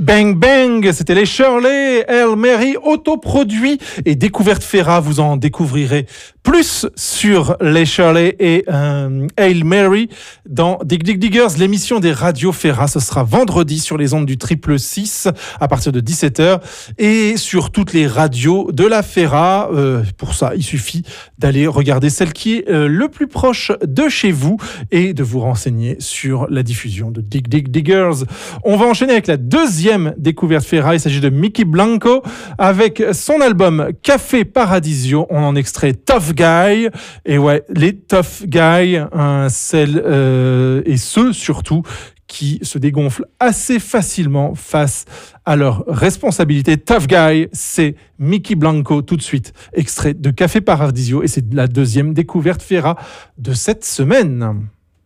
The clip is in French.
Bang Bang, c'était les Shirley, Hail Mary, autoproduit et Découverte Ferra. Vous en découvrirez plus sur les Shirley et Hail Mary dans Dig Dig Diggers, l'émission des radios Ferra. Ce sera vendredi sur les ondes du 666 à partir de 17h et sur toutes les radios de la Ferra. Pour ça, il suffit d'aller regarder celle qui est le plus proche de chez vous et de vous renseigner sur la diffusion de Dig Dig Diggers. On va enchaîner avec la deuxième découverte Ferra. Il s'agit de Mickey Blanco avec son album Café Paradisio. On en extrait Tough Guy. Et ouais, les Tough Guys, celles et ceux surtout qui se dégonflent assez facilement face à leurs responsabilités. Tough Guy, c'est Mickey Blanco tout de suite, extrait de Café Paradisio, et c'est la deuxième découverte Ferra de cette semaine.